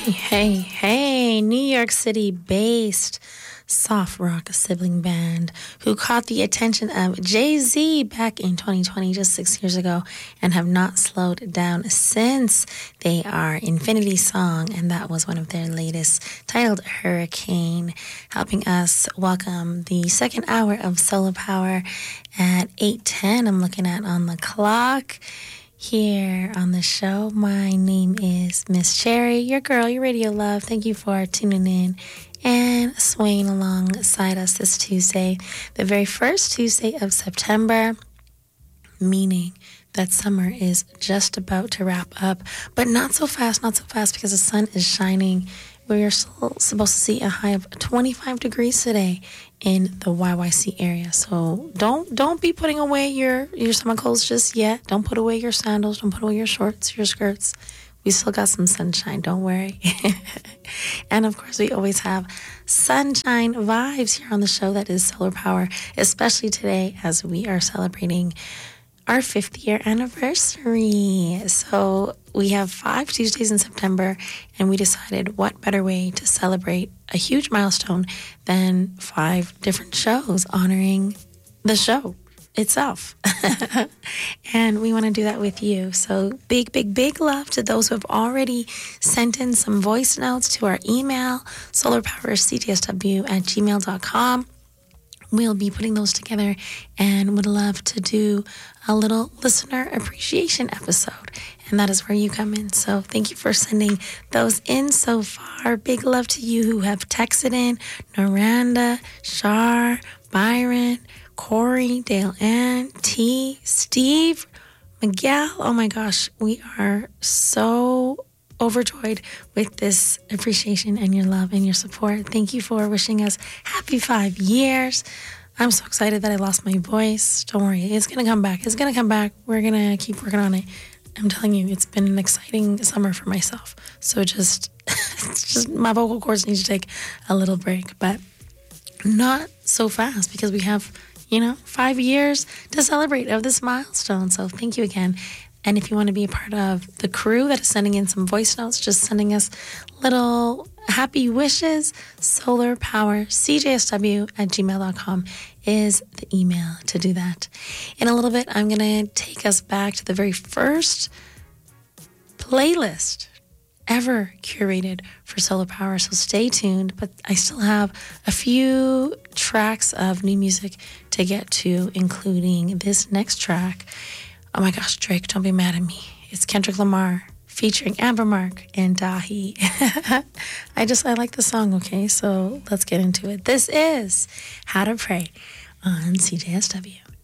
Hey, New York City based soft rock sibling band who caught the attention of Jay-Z back in 2020, just 6 years ago, and have not slowed down since. They are Infinity Song, and that was one of their latest, titled Hurricane, helping us welcome the second hour of Solar Power at 8:10. I'm looking at on the clock. Here on the show, my name is Miss Cherry, your girl, your radio love. Thank you for tuning in and swaying alongside us this Tuesday, the very first Tuesday of September, meaning that summer is just about to wrap up, but not so fast because the sun is shining. We are still supposed to see a high of 25 degrees today in the YYC area. So don't be putting away your summer clothes just yet. Don't put away your sandals. Don't put away your shorts, your skirts. We still got some sunshine. Don't worry. And of course, we always have sunshine vibes here on the show that is Solar Power, especially today as we are celebrating our 5th year anniversary. So we have 5 Tuesdays in September, and we decided what better way to celebrate a huge milestone than 5 different shows honoring the show itself. And we want to do that with you. So big love to those who have already sent in some voice notes to our email, solarpowerctsw@gmail.com. We'll be putting those together and would love to do a little listener appreciation episode. And that is where you come in. So thank you for sending those in so far. Big love to you who have texted in. Noranda, Shar, Byron, Corey, Dale Ann, T, Steve, Miguel. Oh my gosh, we are so overjoyed with this appreciation and your love and your support. Thank you for wishing us happy 5 years. I'm so excited that I lost my voice. Don't worry, it's going to come back. We're going to keep working on it. I'm telling you, it's been an exciting summer for myself. So it's just my vocal cords need to take a little break, but not so fast because we have, 5 years to celebrate of this milestone. So thank you again. And if you want to be a part of the crew that is sending in some voice notes, just sending us little happy wishes, solarpowercjsw@gmail.com is the email to do that. In a little bit, I'm going to take us back to the very first playlist ever curated for Solar Power. So stay tuned, but I still have a few tracks of new music to get to, including this next track. Oh my gosh, Drake, don't be mad at me. It's Kendrick Lamar featuring Amber Mark and Dahi. I like the song, okay? So let's get into it. This is How to Pray on CJSW.